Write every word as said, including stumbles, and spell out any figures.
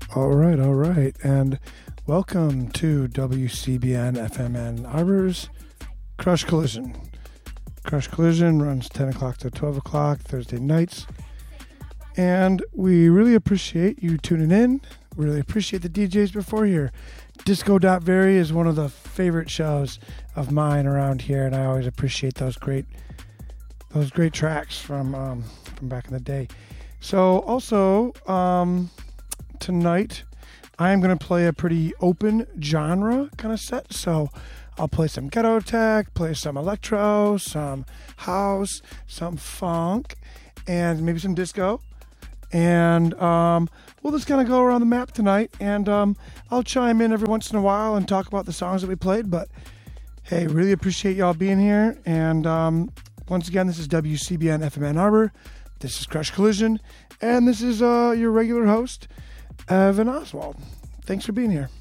All right, all right. And welcome to W C B N F M Ann Arbor's Crush Collision. Crush Collision runs ten o'clock to twelve o'clock Thursday nights. And we really appreciate you tuning in. We really appreciate the D Js before here. Disco Dot Vary is one of the favorite shows of mine around here, and I always appreciate those great those great tracks from um, from back in the day. So also, um, tonight I'm going to play a pretty open genre kind of set. So I'll play some ghetto tech, play some electro, some house, some funk, and maybe some disco. And um, we'll just kind of go around the map tonight, and um, I'll chime in every once in a while and talk about the songs that we played. But hey, really appreciate y'all being here. And um, once again, this is W C B N F M Ann Arbor. This is Crush Collision, and this is uh, your regular host, Evan Oswald. Thanks for being here.